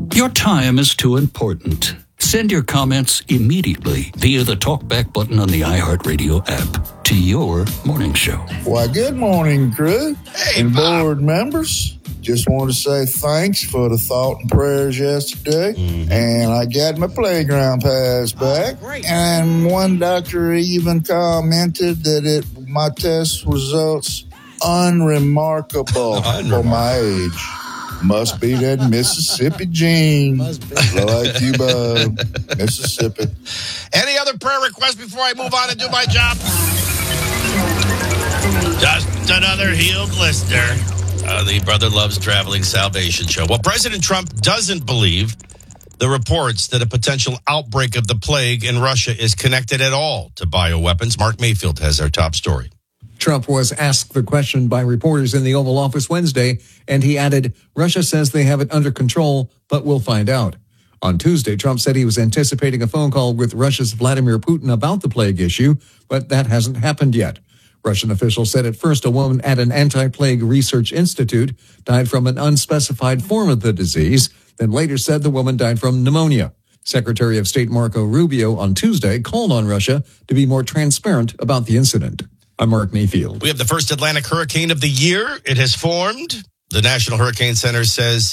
Your time is too important. Send your comments immediately via the TalkBack button on the iHeartRadio app to your morning show. Why, good morning, crew and board members. Just want to say thanks for the thought and prayers yesterday. And I got my playground pass back. And one doctor even commented that my test results unremarkable for my age. Must be that Mississippi gene. Like you, bud. Mississippi. Any other prayer requests before I move on and do my job? Just another healed listener. The Brother Loves Traveling Salvation Show. Well, President Trump doesn't believe the reports that a potential outbreak of the plague in Russia is connected at all to bioweapons. Mark Mayfield has our top story. Trump was asked the question by reporters in the Oval Office Wednesday, and he added, Russia says they have it under control, but we'll find out. On Tuesday, Trump said he was anticipating a phone call with Russia's Vladimir Putin about the plague issue, but that hasn't happened yet. Russian officials said at first a woman at an anti-plague research institute died from an unspecified form of the disease, then later said the woman died from pneumonia. Secretary of State Marco Rubio on Tuesday called on Russia to be more transparent about the incident. I'm Mark Mayfield. We have the first Atlantic hurricane of the year. It has formed. The National Hurricane Center says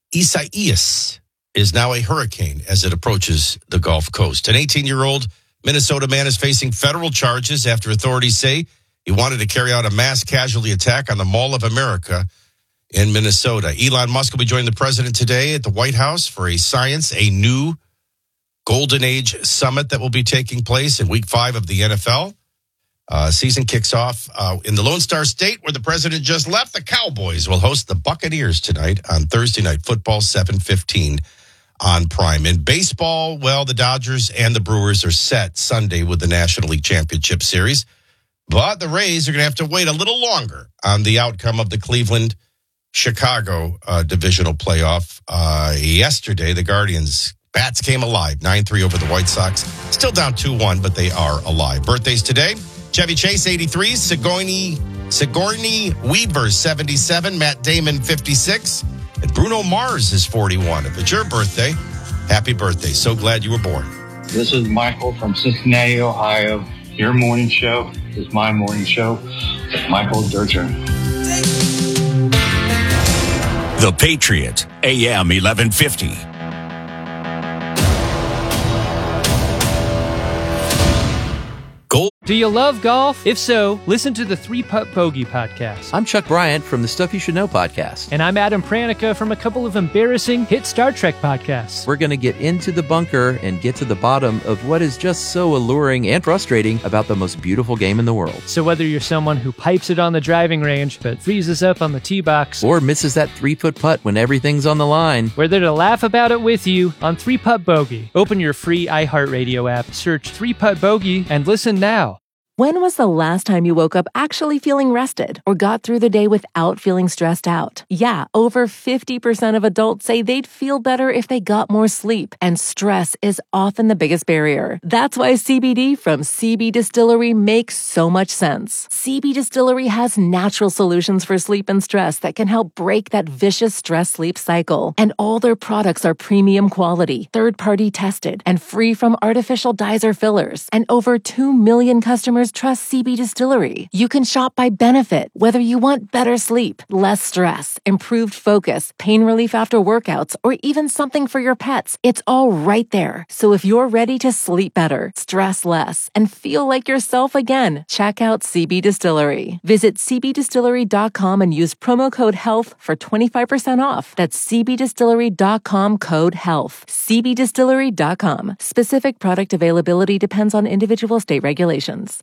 Isaias is now a hurricane as it approaches the Gulf Coast. An 18-year-old Minnesota man is facing federal charges after authorities say he wanted to carry out a mass casualty attack on the Mall of America in Minnesota. Elon Musk will be joining the president today at the White House for a new Golden Age summit that will be taking place in Week 5 of the NFL. Season kicks off in the Lone Star State where the president just left. The Cowboys will host the Buccaneers tonight on Thursday Night Football, 7:15 on Prime. In baseball, well, the Dodgers and the Brewers are set Sunday with the National League Championship Series. But the Rays are going to have to wait a little longer on the outcome of the Cleveland-Chicago divisional playoff. Yesterday, the Guardians' bats came alive, 9-3 over the White Sox. Still down 2-1, but they are alive. Birthdays today. Chevy Chase, 83. Sigourney Weaver, 77. Matt Damon, 56. And Bruno Mars is 41. If it's your birthday, happy birthday. So glad you were born. This is Michael from Cincinnati, Ohio. Your morning show is my morning show. Michael Dircher. The Patriot, AM 1150. Do you love golf? If so, listen to the 3-Putt Bogey podcast. I'm Chuck Bryant from the Stuff You Should Know podcast. And I'm Adam Pranica from a couple of embarrassing hit Star Trek podcasts. We're going to get into the bunker and get to the bottom of what is just so alluring and frustrating about the most beautiful game in the world. So whether you're someone who pipes it on the driving range but freezes up on the tee box, or misses that 3-foot putt when everything's on the line, we're there to laugh about it with you on 3-Putt Bogey. Open your free iHeartRadio app, search 3-Putt Bogey, and listen now. When was the last time you woke up actually feeling rested or got through the day without feeling stressed out? Yeah, over 50% of adults say they'd feel better if they got more sleep, and stress is often the biggest barrier. That's why CBD from CB Distillery makes so much sense. CB Distillery has natural solutions for sleep and stress that can help break that vicious stress-sleep cycle. And all their products are premium quality, third-party tested, and free from artificial dyes or fillers. And over 2 million customers trust CB Distillery. You can shop by benefit, whether you want better sleep, less stress, improved focus, pain relief after workouts, or even something for your pets. It's all right there. So if you're ready to sleep better, stress less, and feel like yourself again, check out CB Distillery. Visit cbdistillery.com and use promo code HEALTH for 25% off. That's cbdistillery.com code HEALTH. cbdistillery.com. Specific product availability depends on individual state regulations.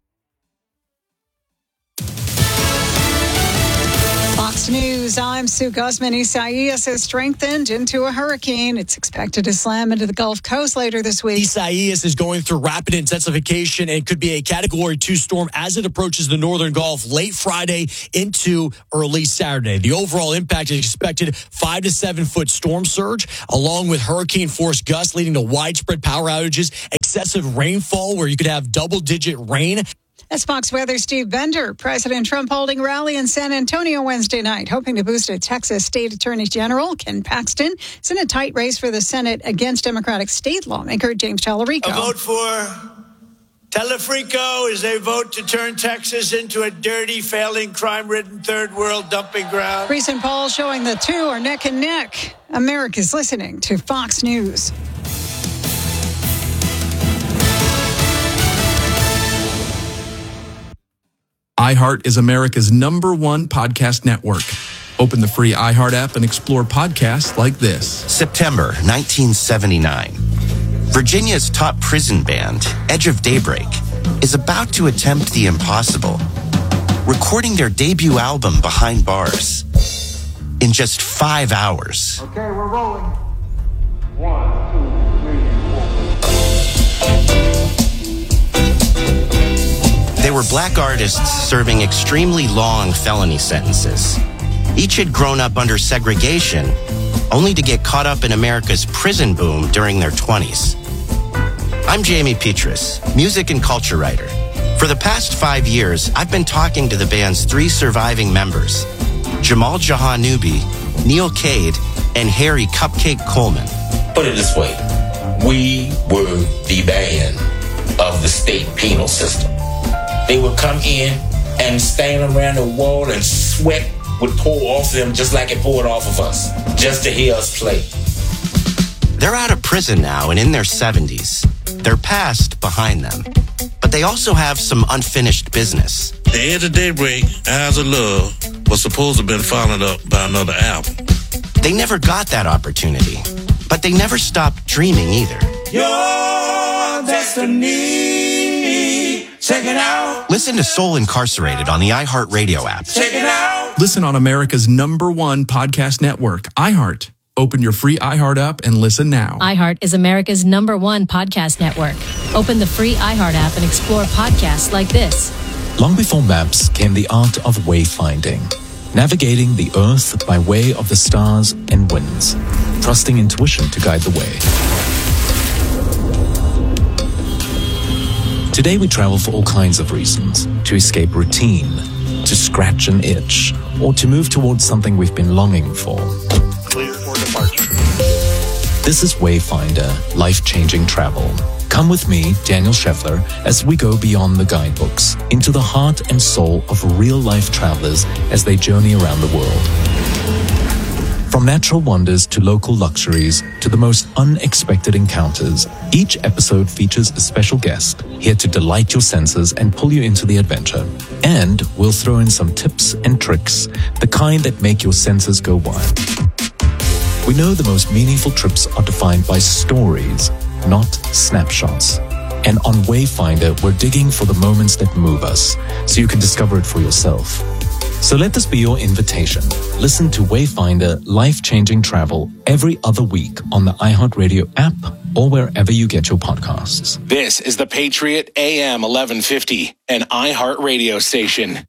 Fox News, I'm Sue Guzman. Isaias has strengthened into a hurricane. It's expected to slam into the Gulf Coast later this week. Isaias is going through rapid intensification and could be a Category 2 storm as it approaches the northern Gulf late Friday into early Saturday. The overall impact is expected 5 to 7 foot storm surge, along with hurricane force gusts leading to widespread power outages, excessive rainfall where you could have double-digit rain. That's Fox Weather Steve Bender. President Trump holding rally in San Antonio Wednesday night, hoping to boost a Texas State Attorney General Ken Paxton. It's in a tight race for the Senate against Democratic state lawmaker James Tallarico. A vote for Telefrico is a vote to turn Texas into a dirty, failing, crime-ridden third world dumping ground. Recent polls showing the two are neck and neck. America's listening to Fox News. iHeart is America's #1 podcast network. Open the free iHeart app and explore podcasts like this. September 1979. Virginia's top prison band, Edge of Daybreak, is about to attempt the impossible, recording their debut album Behind Bars in just 5 hours. Okay, we're rolling. 1, 2, 3, 4. They were black artists serving extremely long felony sentences. Each had grown up under segregation, only to get caught up in America's prison boom during their 20s. I'm Jamie Petrus, music and culture writer. For the past 5 years, I've been talking to the band's 3 surviving members, Jamal Jahanoubi, Neil Cade, and Harry Cupcake Coleman. Put it this way, we were the band of the state penal system. They would come in and stand around the wall and sweat would pour off them just like it poured off of us, just to hear us play. They're out of prison now and in their 70s. Their past behind them. But they also have some unfinished business. The Edge of Daybreak, Eyes of Love, was supposed to have been followed up by another album. They never got that opportunity, but they never stopped dreaming either. Your destiny. Check it out. Listen to Soul Incarcerated on the iHeartRadio app. Check it out. Listen on America's #1 podcast network, iHeart. Open your free iHeart app and listen now. iHeart is America's #1 podcast network. Open the free iHeart app and explore podcasts like this. Long before maps came the art of wayfinding, navigating the earth by way of the stars and winds, trusting intuition to guide the way. Today we travel for all kinds of reasons, to escape routine, to scratch an itch, or to move towards something we've been longing for. Clear for departure. This is Wayfinder, life-changing travel. Come with me, Daniel Scheffler, as we go beyond the guidebooks, into the heart and soul of real-life travelers as they journey around the world. From natural wonders to local luxuries to the most unexpected encounters, each episode features a special guest here to delight your senses and pull you into the adventure. And we'll throw in some tips and tricks, the kind that make your senses go wild. We know the most meaningful trips are defined by stories, not snapshots. And on Wayfinder, we're digging for the moments that move us, so you can discover it for yourself. So let this be your invitation. Listen to Wayfinder Life-Changing Travel every other week on the iHeartRadio app or wherever you get your podcasts. This is the Patriot AM 1150, an iHeartRadio station.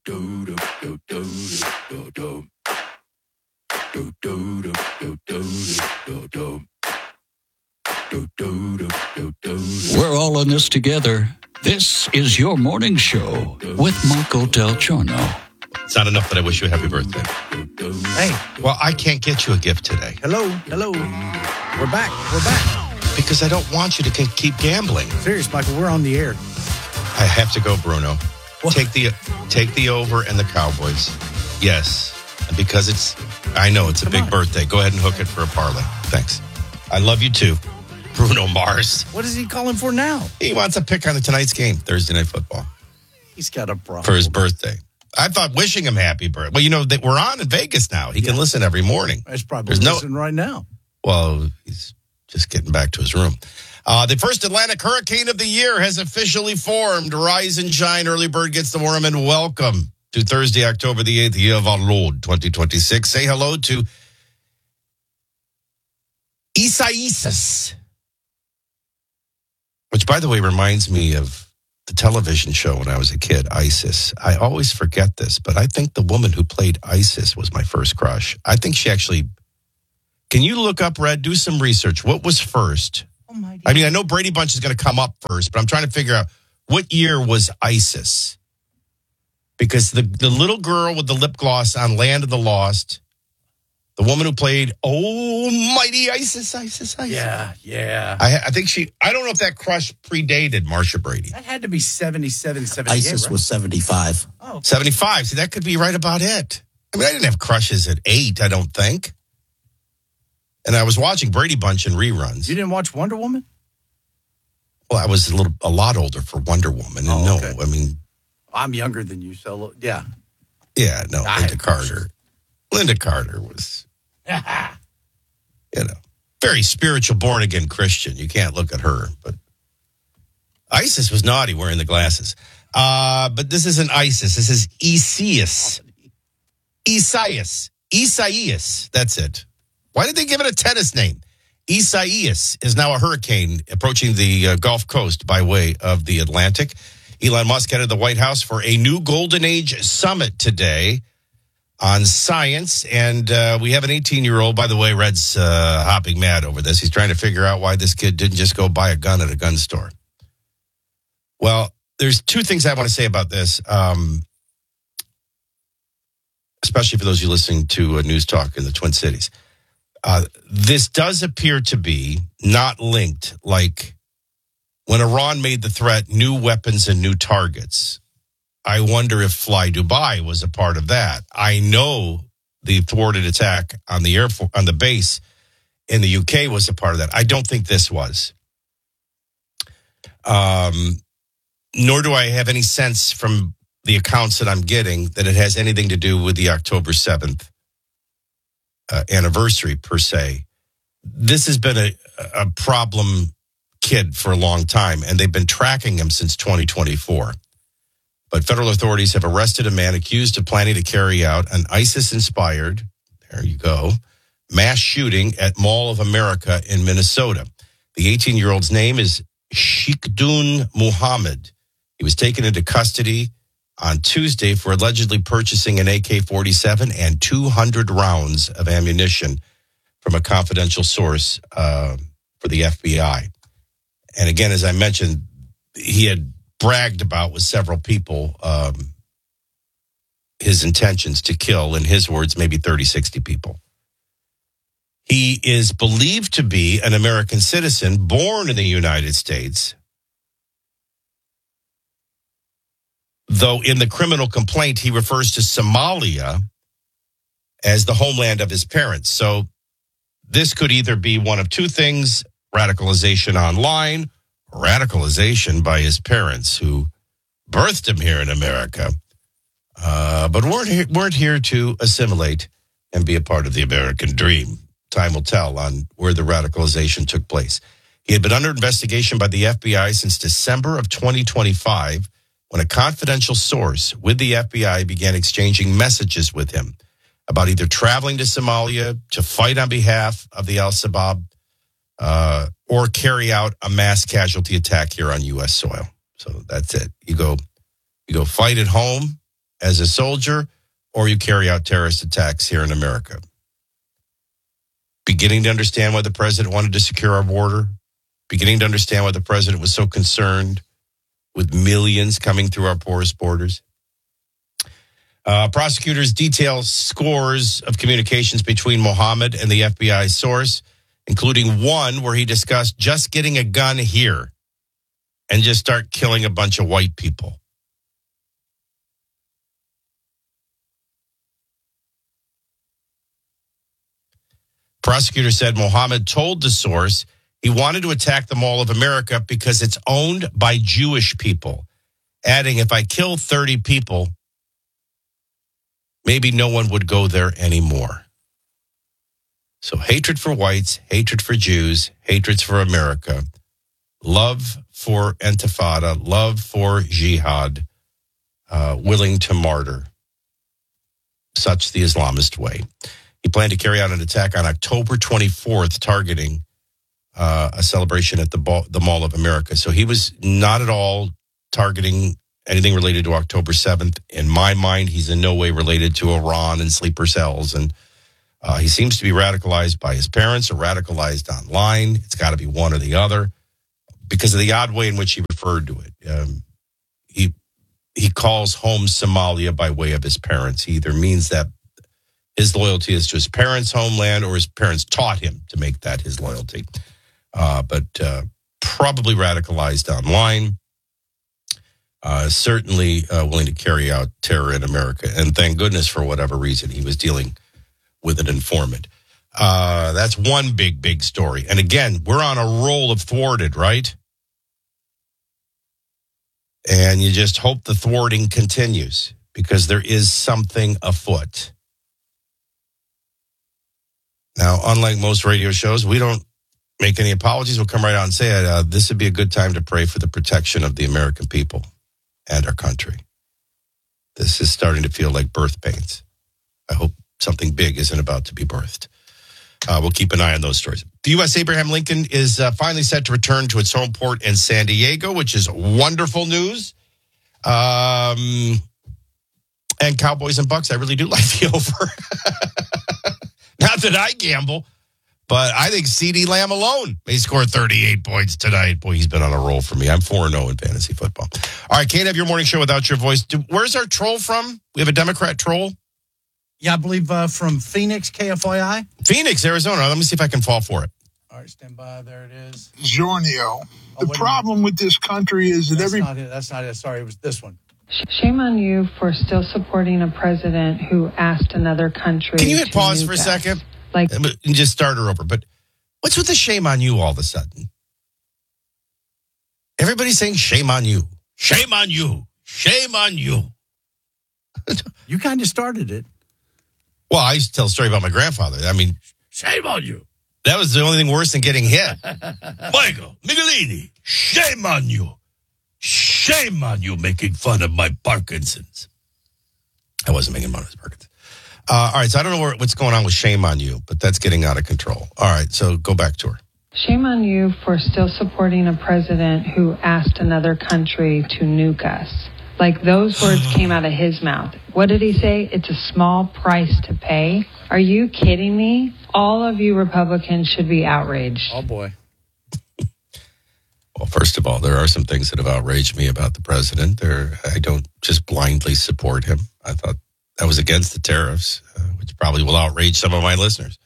We're all in this together. This is your morning show with Marco Del Giorno. It's not enough that I wish you a happy birthday. Hey. Well, I can't get you a gift today. Hello. We're back. Because I don't want you to keep gambling. Serious, Michael, we're on the air. I have to go, Bruno. What? Take the over and the Cowboys. Yes. And because I know it's a big birthday. Go ahead and hook it for a parlay. Thanks. I love you too, Bruno Mars. What is he calling for now? He wants a pick on tonight's game, Thursday Night Football. He's got a problem. For his birthday. I thought wishing him happy birthday. Well, you know, we're on in Vegas now. He can listen every morning. He's probably listening right now. Well, he's just getting back to his room. The first Atlantic hurricane of the year has officially formed. Rise and shine. Early bird gets the worm, and welcome to Thursday, October the 8th, year of our Lord, 2026. Say hello to Isaias, which, by the way, reminds me of the television show when I was a kid, ISIS. I always forget this, but I think the woman who played ISIS was my first crush. I think she actually... Can you look up, Red? Do some research. What was first? Oh my God. I mean, I know Brady Bunch is going to come up first, but I'm trying to figure out what year was ISIS? because the little girl with the lip gloss on Land of the Lost, the woman who played Mighty Isis. Yeah. I think I don't know if that crush predated Marsha Brady. That had to be 77, 78, ISIS right? was 75. Oh. 75. See, that could be right about it. I mean, I didn't have crushes at 8, I don't think. And I was watching Brady Bunch in reruns. You didn't watch Wonder Woman? Well, I was a lot older for Wonder Woman. And okay. I mean... I'm younger than you, so yeah. Yeah, no, Linda Carter. Linda Carter was, very spiritual, born-again Christian. You can't look at her. But ISIS was naughty wearing the glasses. But this isn't ISIS. This is Isaias. That's it. Why did they give it a tennis name? Isaias is now a hurricane approaching the Gulf Coast by way of the Atlantic. Elon Musk headed the White House for a new Golden Age summit today on science. And we have an 18-year-old. By the way, Red's hopping mad over this. He's trying to figure out why this kid didn't just go buy a gun at a gun store. Well, there's two things I want to say about this, especially for those of you listening to News Talk in the Twin Cities. This does appear to be not linked, like when Iran made the threat, new weapons and new targets. I wonder if Fly Dubai was a part of that. I know the thwarted attack on the on the base in the UK was a part of that. I don't think this was. Nor do I have any sense from the accounts that I'm getting that it has anything to do with the October 7th anniversary, per se. This has been a problem kid for a long time, and they've been tracking him since 2024. But federal authorities have arrested a man accused of planning to carry out an ISIS-inspired, there you go, mass shooting at Mall of America in Minnesota. The 18-year-old's name is Sheikhdun Muhammad. He was taken into custody on Tuesday for allegedly purchasing an AK-47 and 200 rounds of ammunition from a confidential source for the FBI. And again, as I mentioned, he had bragged about with several people his intentions to kill, in his words, maybe 30, 60 people. He is believed to be an American citizen born in the United States, though in the criminal complaint, he refers to Somalia as the homeland of his parents. So this could either be one of two things: radicalization online, or radicalization by his parents who birthed him here in America, but weren't here to assimilate and be a part of the American dream. Time will tell on where the radicalization took place. He had been under investigation by the FBI since December of 2025, when a confidential source with the FBI began exchanging messages with him about either traveling to Somalia to fight on behalf of the al-Shabaab or carry out a mass casualty attack here on U.S. soil. So that's it. You go fight at home as a soldier, or you carry out terrorist attacks here in America. Beginning to understand why the president wanted to secure our border, beginning to understand why the president was so concerned with millions coming through our porous borders. Prosecutors detail scores of communications between Mohammed and the FBI source, including one where he discussed just getting a gun here and just start killing a bunch of white people. Prosecutor said Mohammed told the source he wanted to attack the Mall of America because it's owned by Jewish people, adding, if I kill 30 people, maybe no one would go there anymore. So hatred for whites, hatred for Jews, hatred for America, love for Intifada, love for jihad, willing to martyr. Such the Islamist way. He planned to carry out an attack on October 24th, targeting a celebration at the Mall of America. So he was not at all targeting anything related to October 7th. In my mind, he's in no way related to Iran and sleeper cells. And he seems to be radicalized by his parents or radicalized online. It's got to be one or the other because of the odd way in which he referred to it. he calls home Somalia by way of his parents. He either means that his loyalty is to his parents' homeland or his parents taught him to make that his loyalty. But probably radicalized online. Certainly willing to carry out terror in America. And thank goodness for whatever reason he was dealing with an informant. That's one big story. And again, we're on a roll of thwarted, right? And you just hope the thwarting continues because there is something afoot. Now, unlike most radio shows, we don't make any apologies. We'll come right out and say it. This would be a good time to pray for the protection of the American people and our country. This is starting to feel like birth pains. I hope something big isn't about to be birthed. We'll keep an eye on those stories. The U.S. Abraham Lincoln is finally set to return to its home port in San Diego, which is wonderful news. And Cowboys and Bucks, I really do like the over. Not that I gamble, but I think CeeDee Lamb alone may score 38 points tonight. Boy, he's been on a roll for me. I'm 4-0 in fantasy football. All right, can't have your morning show without your voice. Where's our troll from? We have a Democrat troll? Yeah, I believe from Phoenix, KFYI. Phoenix, Arizona. Let me see if I can fall for it. All right, stand by. There it is. Giorgio. The problem with this country is that That's not it. Sorry, it was this one. Shame on you for still supporting a president who asked another country. Can you hit pause for a second? And just start her over. But what's with the shame on you all of a sudden? Everybody's saying shame on you. Shame on you. Shame on you. You kind of started it. Well, I used to tell a story about my grandfather. I mean, shame on you. That was the only thing worse than getting hit. Michael Michelini, shame on you. Shame on you making fun of my Parkinson's. I wasn't making fun of his Parkinson's. All right, so I don't know what's going on with shame on you, but that's getting out of control. All right, so go back to her. Shame on you for still supporting a president who asked another country to nuke us. Like those words came out of his mouth. What did he say? It's a small price to pay. Are you kidding me? All of you Republicans should be outraged. Oh, boy. Well, first of all, there are some things that have outraged me about the president. I don't just blindly support him. I thought that was against the tariffs, which probably will outrage some of my listeners.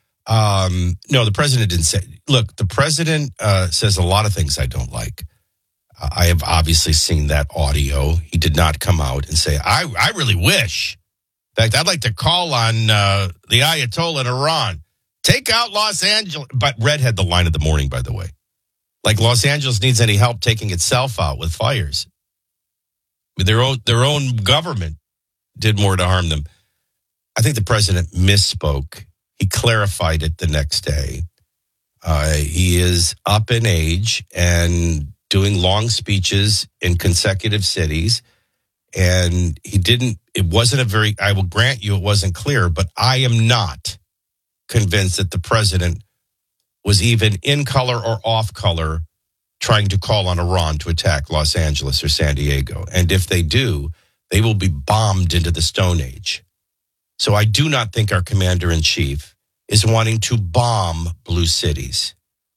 No, the president didn't say. Look, the president says a lot of things I don't like. I have obviously seen that audio. He did not come out and say, I really wish. In fact, I'd like to call on the Ayatollah in Iran. Take out Los Angeles. But Red had the line of the morning, by the way. Like Los Angeles needs any help taking itself out with fires. Their own government did more to harm them. I think the president misspoke. He clarified it the next day. He is up in age and doing long speeches in consecutive cities. And I will grant you it wasn't clear, but I am not convinced that the president was even in color or off color trying to call on Iran to attack Los Angeles or San Diego. And if they do, they will be bombed into the Stone Age. So I do not think our commander-in-chief is wanting to bomb blue cities.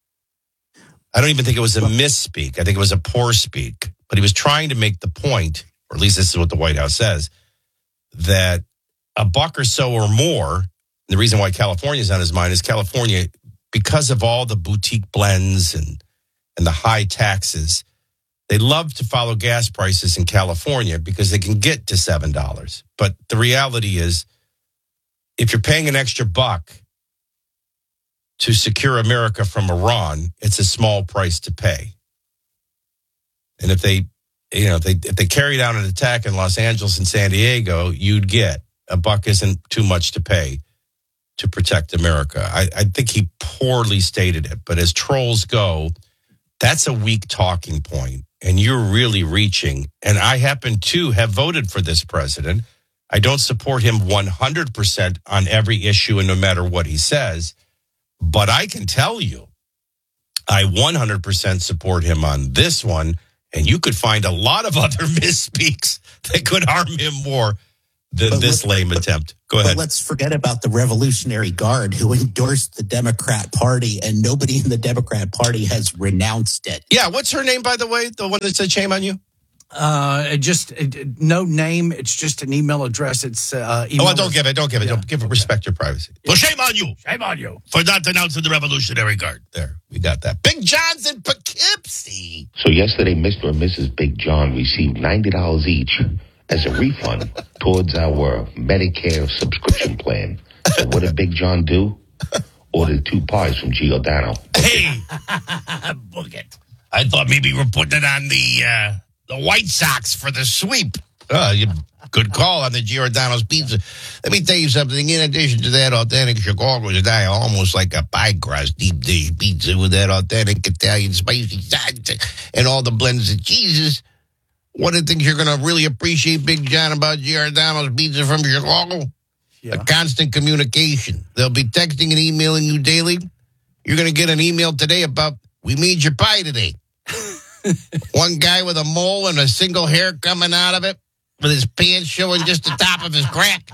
I don't even think it was a misspeak. I think it was a poor speak. But he was trying to make the point, or at least this is what the White House says, that a buck or so or more, the reason why California is on his mind is California, because of all the boutique blends and the high taxes, they love to follow gas prices in California because they can get to $7. But the reality is, if you're paying an extra buck to secure America from Iran, it's a small price to pay. And if they carried out an attack in Los Angeles and San Diego, you'd get a buck isn't too much to pay to protect America. I think he poorly stated it, but as trolls go, that's a weak talking point, and you're really reaching. And I happen to have voted for this president. I don't support him 100% on every issue and no matter what he says, but I can tell you, I 100% support him on this one, and you could find a lot of other misspeaks that could harm him more than this lame attempt. Go ahead. But let's forget about the Revolutionary Guard who endorsed the Democrat Party, and nobody in the Democrat Party has renounced it. Yeah, what's her name, by the way? The one that said shame on you? No name. It's just an email address. It's email. Don't give it. Don't give it. Don't give it. Respect your privacy. Well, shame on you. Shame on you for not announcing the Revolutionary Guard. There, we got that. Big John's in Poughkeepsie. So yesterday, Mr. and Mrs. Big John received $90 each as a refund towards our Medicare subscription plan. So what did Big John do? Ordered 2 pies from Giordano. Hey, book it. I thought maybe you were putting it on the White Sox for the sweep. Good call on the Giordano's pizza. Let me tell you something. In addition to that authentic Chicago style, almost like a pie crust deep dish pizza with that authentic Italian spicy sides and all the blends of cheeses. One of the things you're going to really appreciate, Big John, about Giordano's pizza from Chicago, a constant communication. They'll be texting and emailing you daily. You're going to get an email today about, we made your pie today. One guy with a mole and a single hair coming out of it, with his pants showing just the top of his crack,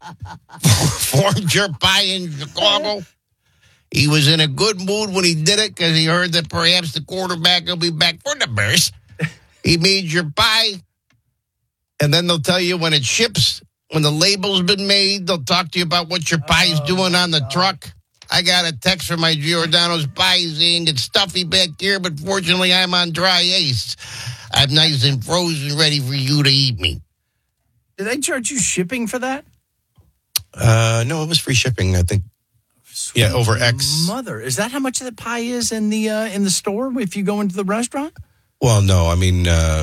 formed your pie in Chicago. He was in a good mood when he did it because he heard that perhaps the quarterback will be back for the Bears. He made your pie, and then they'll tell you when it ships, when the label's been made, they'll talk to you about what your pie's doing on the truck. I got a text from my Giordano's pie saying it's stuffy back here, but fortunately I'm on dry ice. I'm nice and frozen, ready for you to eat me. Did they charge you shipping for that? No, it was free shipping, I think. Sweet over X. Mother, is that how much the pie is in the store if you go into the restaurant? Well, no, I mean,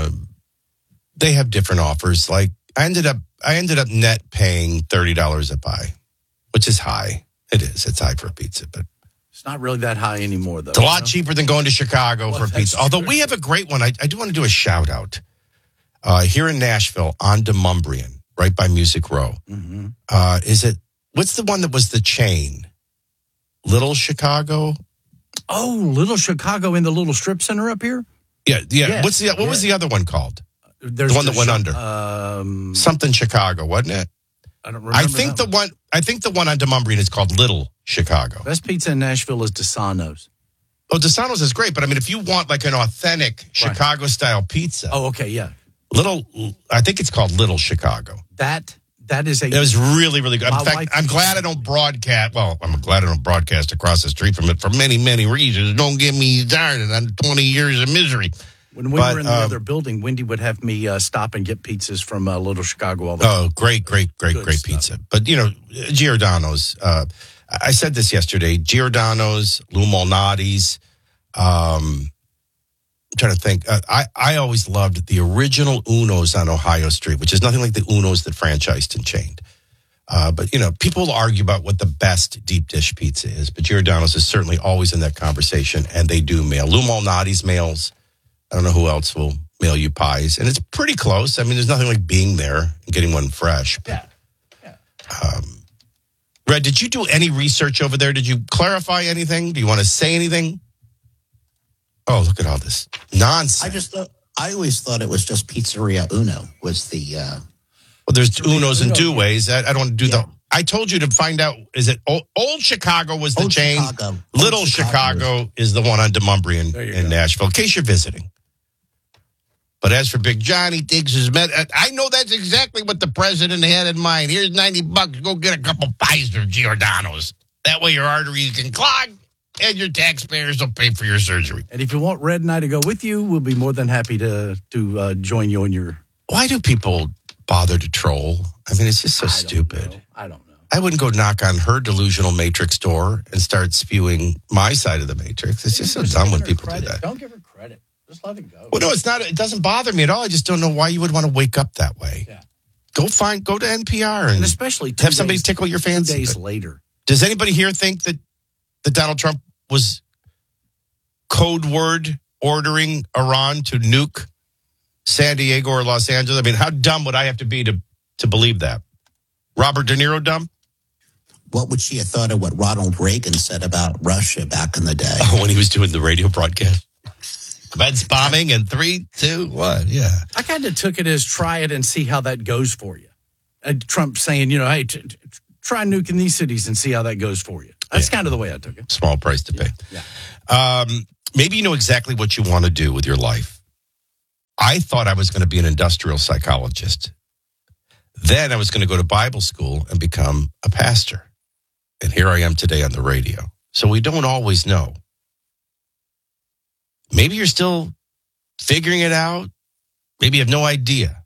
they have different offers. Like I ended up net paying $30 a pie, which is high. It is. It's high for a pizza, but it's not really that high anymore, though. It's a lot cheaper than going to Chicago for a pizza. Although we have a great one. I do want to do a shout out here in Nashville on Demumbrian, right by Music Row. Mm-hmm. What's the one that was the chain? Little Chicago? Oh, Little Chicago in the little strip center up here? Yeah. What was the other one called? There's the one that went under. Something Chicago, wasn't it? I don't remember. I think the one on Demumbrian is called Little Chicago. Best pizza in Nashville is DeSano's. Oh, DeSano's is great, but I mean, if you want like an authentic Chicago style pizza. Oh, okay, yeah. I think it's called Little Chicago. That is It was really, really good. In fact, I'm glad I don't broadcast. Well, I'm glad I don't broadcast across the street from it for many, many reasons. Don't get me started on 20 years of misery. When we were in the other building, Wendy would have me stop and get pizzas from Little Chicago all the time. Oh, great pizza. But, Giordano's, I said this yesterday, Giordano's, Lou Malnati's, I'm trying to think. I always loved the original Uno's on Ohio Street, which is nothing like the Uno's that franchised and chained. But, people will argue about what the best deep dish pizza is, but Giordano's is certainly always in that conversation, and they do mail. Lou Malnati's mails. I don't know who else will mail you pies. And it's pretty close. I mean, there's nothing like being there and getting one fresh. But, Red, did you do any research over there? Did you clarify anything? Do you want to say anything? Oh, look at all this nonsense. I always thought it was just Pizzeria Uno was the... Well, there's Uno's in two ways. I don't want to do the... I told you to find out, is it Old Chicago was the chain? Little Chicago is the one on Demumbrian in Nashville, in case you're visiting. But as for Big John, he thinks his I know that's exactly what the president had in mind. Here's $90. Go get a couple pies from Giordano's. That way your arteries can clog and your taxpayers will pay for your surgery. And if you want Red and I to go with you, we'll be more than happy to join you in your... Why do people bother to troll? I mean, it's just so stupid. I don't know. I wouldn't go knock on her delusional matrix door and start spewing my side of the matrix. It's just so dumb when people do that. Don't give her credit. Just let it go. Well, no, it's not. It doesn't bother me at all. I just don't know why you would want to wake up that way. Yeah. Go to NPR and especially have somebody tickle your fancy. 2 days later. Does anybody here think that Donald Trump was code word ordering Iran to nuke San Diego or Los Angeles? I mean, how dumb would I have to be to believe that? Robert De Niro dumb? What would she have thought of what Ronald Reagan said about Russia back in the day? Oh, when he was doing the radio broadcast. Feds bombing in 3, 2, 1. Yeah. I kind of took it as try it and see how that goes for you. Trump saying, hey, try nuking these cities and see how that goes for you. That's kind of the way I took it. Small price to pay. Yeah. Maybe you know exactly what you want to do with your life. I thought I was going to be an industrial psychologist. Then I was going to go to Bible school and become a pastor. And here I am today on the radio. So we don't always know. Maybe you're still figuring it out. Maybe you have no idea.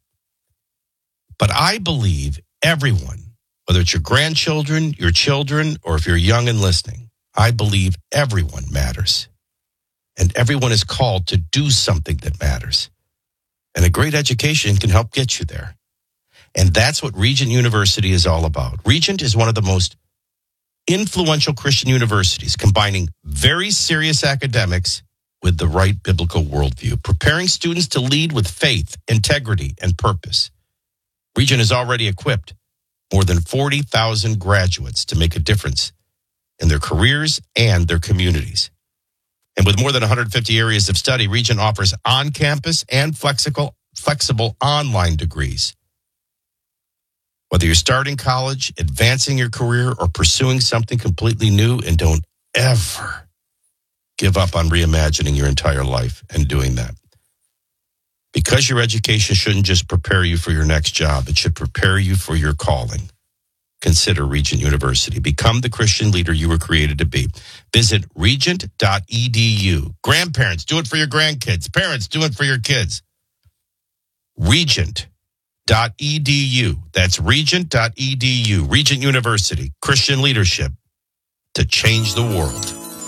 But I believe everyone, whether it's your grandchildren, your children, or if you're young and listening, I believe everyone matters. And everyone is called to do something that matters. And a great education can help get you there. And that's what Regent University is all about. Regent is one of the most influential Christian universities, combining very serious academics with the right biblical worldview, preparing students to lead with faith, integrity, and purpose. Regent has already equipped more than 40,000 graduates to make a difference in their careers and their communities. And with more than 150 areas of study, Regent offers on-campus and flexible online degrees. Whether you're starting college, advancing your career, or pursuing something completely new, and don't ever give up on reimagining your entire life and doing that. Because your education shouldn't just prepare you for your next job, it should prepare you for your calling. Consider Regent University. Become the Christian leader you were created to be. Visit regent.edu. Grandparents, do it for your grandkids. Parents, do it for your kids. Regent.edu. That's regent.edu. Regent University. Christian leadership to change the world.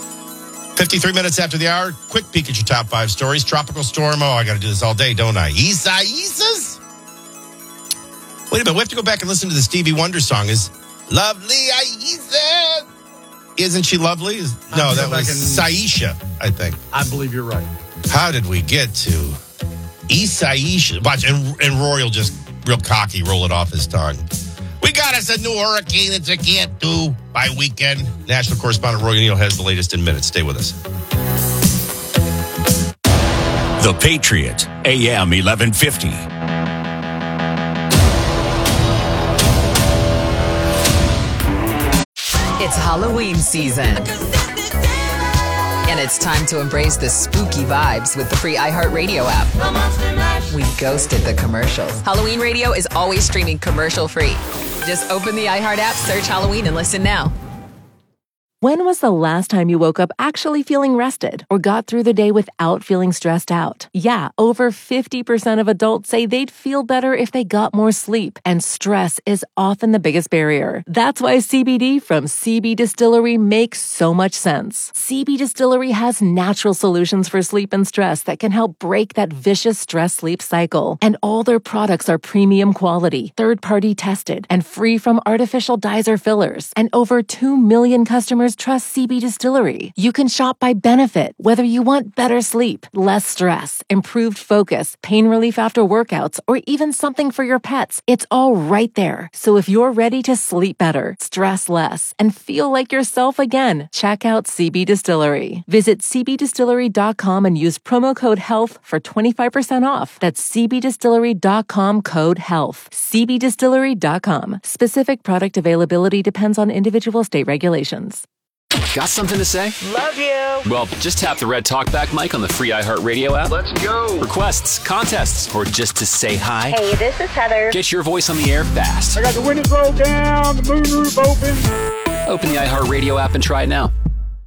53 minutes after the hour. Quick peek at your top 5 stories. Tropical storm. Oh, I got to do this all day, don't I? Isaias? Wait a minute. We have to go back and listen to the Stevie Wonder song. Is Lovely Aisha? Isn't she lovely? No, that was Saisha, I think. I believe you're right. How did we get to Isaisha? Watch, and Roy will just real cocky roll it off his tongue. We got us a new hurricane that you can't do by weekend. National correspondent Roy O'Neill has the latest in minutes. Stay with us. The Patriot, AM 1150. It's Halloween season. And it's time to embrace the spooky vibes with the free iHeartRadio app. We ghosted the commercials. Halloween Radio is always streaming commercial-free. Just open the iHeart app, search Halloween, and listen now. When was the last time you woke up actually feeling rested or got through the day without feeling stressed out? Yeah, over 50% of adults say they'd feel better if they got more sleep, and stress is often the biggest barrier. That's why CBD from CB Distillery makes so much sense. CB Distillery has natural solutions for sleep and stress that can help break that vicious stress-sleep cycle. And all their products are premium quality, third-party tested, and free from artificial dyes or fillers. And over 2 million customers trust CB Distillery. You can shop by benefit, whether you want better sleep, less stress, improved focus, pain relief after workouts, or even something for your pets. It's all right there. So if you're ready to sleep better, stress less, and feel like yourself again, check out CB Distillery. Visit cbdistillery.com and use promo code HEALTH for 25% off. That's cbdistillery.com code HEALTH. cbdistillery.com. Specific product availability depends on individual state regulations. Got something to say? Love you. Well, just tap the red talkback mic on the free iHeartRadio app. Let's go. Requests, contests, or just to say hi. Hey, this is Heather. Get your voice on the air fast. I got the windows rolled down, the moon roof open. Open the iHeartRadio app and try it now.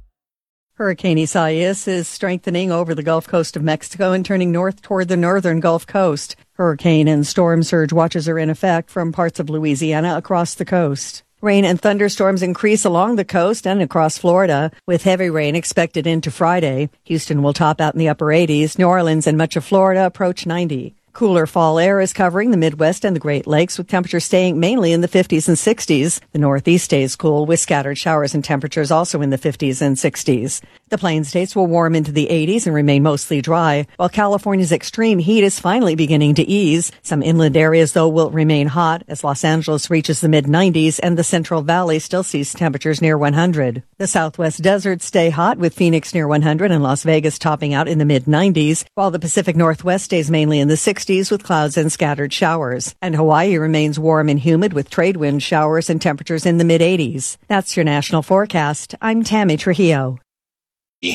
Hurricane Isaias is strengthening over the Gulf Coast of Mexico and turning north toward the northern Gulf Coast. Hurricane and storm surge watches are in effect from parts of Louisiana across the coast. Rain and thunderstorms increase along the coast and across Florida, with heavy rain expected into Friday. Houston will top out in the upper 80s. New Orleans and much of Florida approach 90. Cooler fall air is covering the Midwest and the Great Lakes, with temperatures staying mainly in the 50s and 60s. The Northeast stays cool, with scattered showers and temperatures also in the 50s and 60s. The Plains states will warm into the 80s and remain mostly dry, while California's extreme heat is finally beginning to ease. Some inland areas, though, will remain hot as Los Angeles reaches the mid-90s and the Central Valley still sees temperatures near 100. The Southwest deserts stay hot, with Phoenix near 100 and Las Vegas topping out in the mid-90s, while the Pacific Northwest stays mainly in the 60s with clouds and scattered showers. And Hawaii remains warm and humid with trade wind showers and temperatures in the mid-80s. That's your national forecast. I'm Tammy Trujillo.